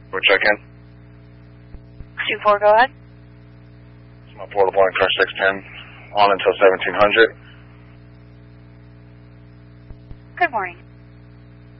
We'll check in. 2-4, go ahead. It's my portable line, car 610, on until 1700. Good morning.